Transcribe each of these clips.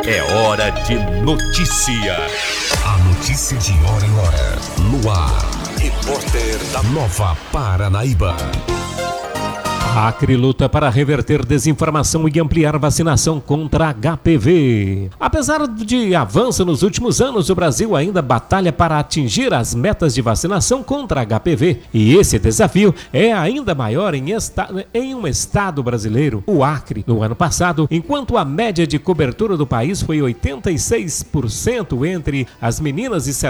É hora de notícia. A notícia de hora em hora. No ar. Repórter da Nova Paranaíba. A Acre luta para reverter desinformação e ampliar vacinação contra HPV. Apesar de avanço nos últimos anos, o Brasil ainda batalha para atingir as metas de vacinação contra HPV. E esse desafio é ainda maior em um estado brasileiro, o Acre. No ano passado, enquanto a média de cobertura do país foi 86% entre as meninas e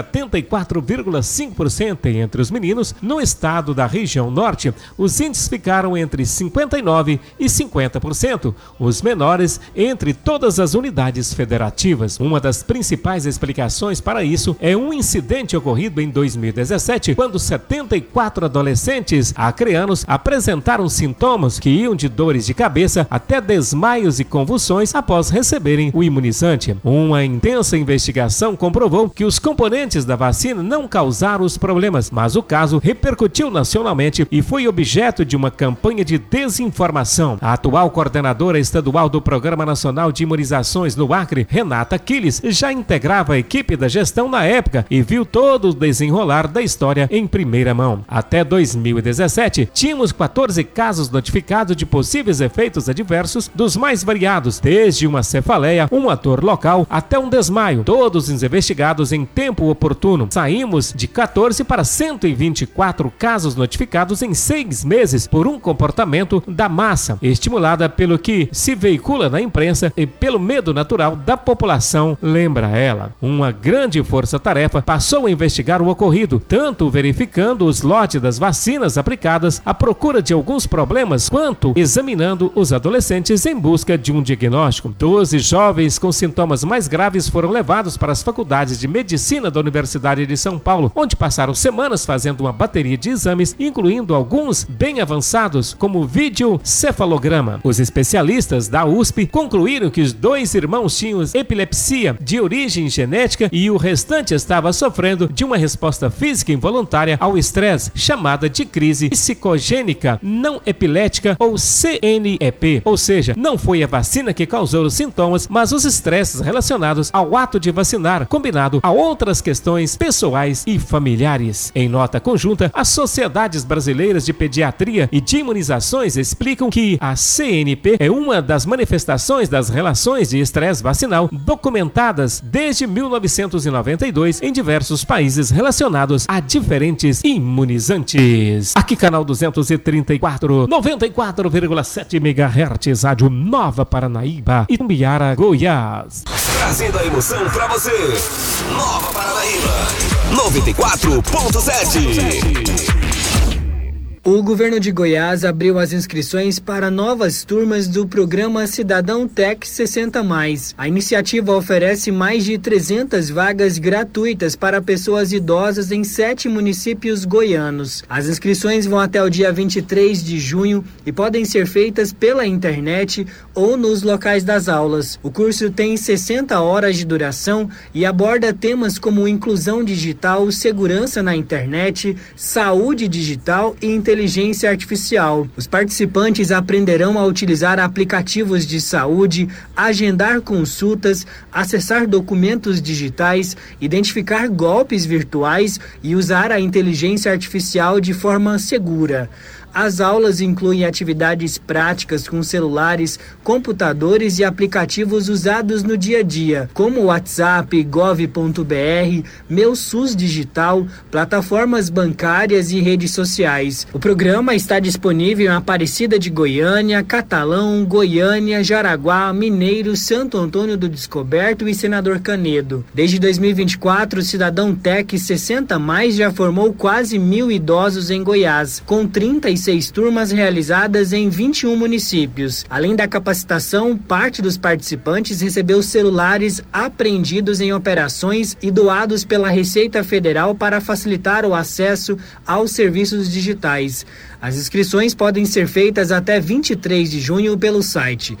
74,5% entre os meninos, no estado da região norte, os índices ficaram entre 59% e 50%, os menores entre todas as unidades federativas. Uma das principais explicações para isso é um incidente ocorrido em 2017, quando 74 adolescentes acreanos apresentaram sintomas que iam de dores de cabeça até desmaios e convulsões após receberem o imunizante. Uma intensa investigação comprovou que os componentes da vacina não causaram os problemas, mas o caso repercutiu nacionalmente e foi objeto de uma campanha de desinformação. A atual coordenadora estadual do Programa Nacional de Imunizações no Acre, Renata Quiles, já integrava a equipe da gestão na época e viu todo o desenrolar da história em primeira mão. Até 2017, tínhamos 14 casos notificados de possíveis efeitos adversos dos mais variados, desde uma cefaleia, uma dor local, até um desmaio, todos investigados em tempo oportuno. Saímos de 14 para 124 casos notificados em 6 meses por um comportamento da massa, estimulada pelo que se veicula na imprensa e pelo medo natural da população, lembra ela. Uma grande força-tarefa passou a investigar o ocorrido, tanto verificando os lotes das vacinas aplicadas à procura de alguns problemas, quanto examinando os adolescentes em busca de um diagnóstico. 12 jovens com sintomas mais graves foram levados para as faculdades de medicina da Universidade de São Paulo, onde passaram semanas fazendo uma bateria de exames, incluindo alguns bem avançados, como videocefalograma. Os especialistas da USP concluíram que os 2 irmãos tinham epilepsia de origem genética e o restante estava sofrendo de uma resposta física involuntária ao estresse, chamada de crise psicogênica não epilética, ou CNEP. Ou seja, não foi a vacina que causou os sintomas, mas os estresses relacionados ao ato de vacinar, combinado a outras questões pessoais e familiares. Em nota conjunta, as sociedades brasileiras de pediatria e de imunizações explicam que a CNP é uma das manifestações das relações de estresse vacinal documentadas desde 1992 em diversos países relacionados a diferentes imunizantes. Aqui canal 234, 94,7 MHz, rádio Nova Paranaíba, Itumbiara, Goiás. Trazendo a emoção pra você. Nova Paranaíba 94.7. O governo de Goiás abriu as inscrições para novas turmas do programa Cidadão Tech 60+. A iniciativa oferece mais de 300 vagas gratuitas para pessoas idosas em 7 municípios goianos. As inscrições vão até o dia 23 de junho e podem ser feitas pela internet ou nos locais das aulas. O curso tem 60 horas de duração e aborda temas como inclusão digital, segurança na internet, saúde digital e inteligência artificial. Os participantes aprenderão a utilizar aplicativos de saúde, agendar consultas, acessar documentos digitais, identificar golpes virtuais e usar a inteligência artificial de forma segura. As aulas incluem atividades práticas com celulares, computadores e aplicativos usados no dia a dia, como WhatsApp, gov.br, Meu SUS Digital, plataformas bancárias e redes sociais. O programa está disponível em Aparecida de Goiânia, Catalão, Goiânia, Jaraguá, Mineiro, Santo Antônio do Descoberto e Senador Canedo. Desde 2024, o Cidadão Tech 60+ já formou quase 1.000 idosos em Goiás, com 36 turmas realizadas em 21 municípios. Além da capacitação, parte dos participantes recebeu celulares apreendidos em operações e doados pela Receita Federal para facilitar o acesso aos serviços digitais. As inscrições podem ser feitas até 23 de junho pelo site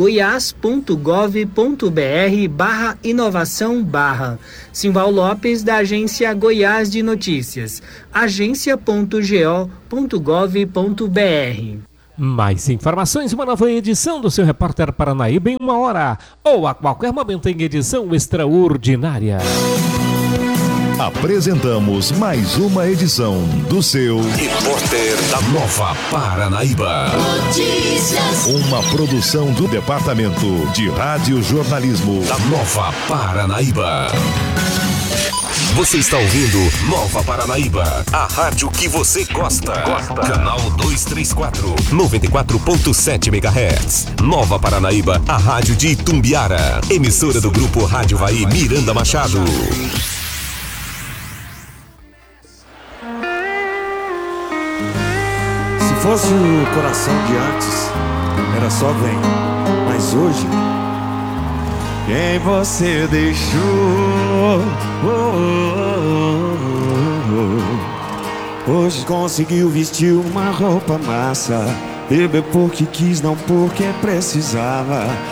goiás.gov.br/inovação/. Simval Lopes, da agência Goiás de Notícias, agência.go.gov.br. Mais informações, uma nova edição do seu Repórter Paranaíba em 1 hora ou a qualquer momento em edição extraordinária. Apresentamos mais uma edição do seu Repórter da Nova Paranaíba. Notícias. Uma produção do Departamento de Rádio Jornalismo da Nova Paranaíba. Você está ouvindo Nova Paranaíba, a rádio que você gosta. Canal 234, 94.7 MHz. Nova Paranaíba, a rádio de Itumbiara. Emissora do Grupo Rádio Vai Miranda Machado. Se fosse o coração de antes, era só vem. Mas hoje, quem você deixou? Hoje conseguiu vestir uma roupa massa, beber porque quis, não porque precisava.